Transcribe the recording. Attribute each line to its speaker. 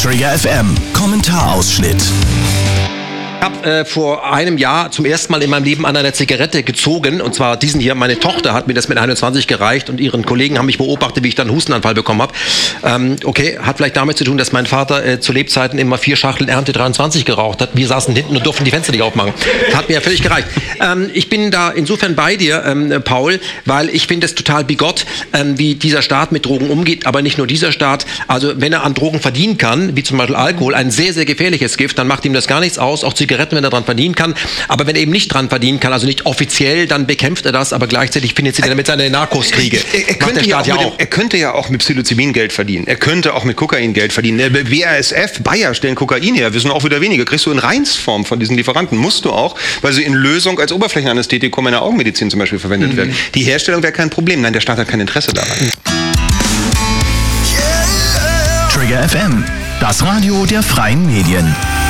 Speaker 1: Trigger FM Kommentarausschnitt.
Speaker 2: Ich habe vor einem Jahr zum ersten Mal in meinem Leben an einer Zigarette gezogen, und zwar diesen hier. Meine Tochter hat mir das mit 21 gereicht und ihren Kollegen haben mich beobachtet, wie ich dann einen Hustenanfall bekommen habe. Okay, hat vielleicht damit zu tun, dass mein Vater zu Lebzeiten immer 4 Schachteln Ernte 23 geraucht hat. Wir saßen hinten und durften die Fenster nicht aufmachen. Hat mir ja völlig gereicht. Ich bin da insofern bei dir, Paul, weil ich finde es total bigott, wie dieser Staat mit Drogen umgeht, aber nicht nur dieser Staat. Also wenn er an Drogen verdienen kann, wie zum Beispiel Alkohol, ein sehr, sehr gefährliches Gift, dann macht ihm das gar nichts aus, auch Zigaretten, wenn er dran verdienen kann. Aber wenn er eben nicht dran verdienen kann, also nicht offiziell, dann bekämpft er das, aber gleichzeitig finanziert er damit seine Narkoskriege.
Speaker 3: Er könnte ja auch mit Psilocybin Geld verdienen. Er könnte auch mit Kokain Geld verdienen. Der BASF, Bayer stellen Kokain her, wissen auch wieder weniger. Kriegst du in Reinsform von diesen Lieferanten. Musst du auch, weil sie in Lösung als Oberflächenanästhetikum in der Augenmedizin zum Beispiel verwendet werden. Die Herstellung wäre kein Problem. Nein, der Staat hat kein Interesse daran.
Speaker 1: Trigger FM, das Radio der freien Medien.